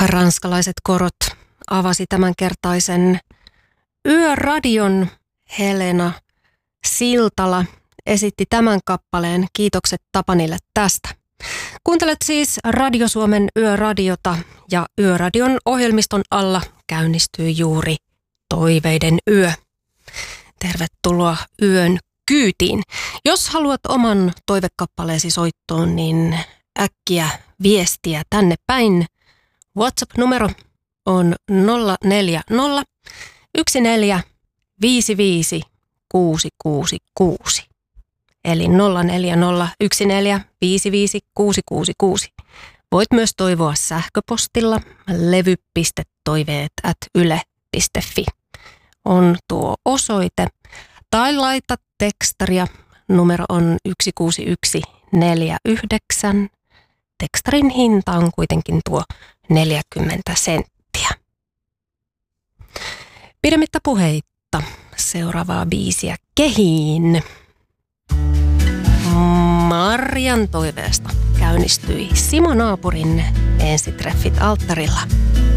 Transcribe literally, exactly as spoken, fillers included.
Ranskalaiset korot avasi tämänkertaisen yöradion. Helena Siltala esitti tämän kappaleen. Kiitokset Tapanille tästä. Kuuntelet siis Radio Suomen Yöradiota ja Yöradion ohjelmiston alla käynnistyy juuri Toiveiden yö. Tervetuloa yön kyytiin. Jos haluat oman toivekappaleesi soittoon, niin äkkiä viestiä tänne päin. WhatsApp-numero on nolla neljä nolla yksi neljä viisi viisi kuusi kuusi kuusi. Eli nolla neljä nolla yksi neljä viisi viisi kuusi kuusi kuusi. Voit myös toivoa sähköpostilla levy piste toiveet ät yle piste fi on tuo osoite. Tai laita tekstaria. Numero on yksi kuusi yksi neljä yhdeksän. Tekstarin hinta on kuitenkin tuo neljäkymmentä senttiä. Pidemmittä puheitta seuraavaa biisiä kehiin. Marjan toiveesta käynnistyi Simo Naapurin ensitreffit alttarilla.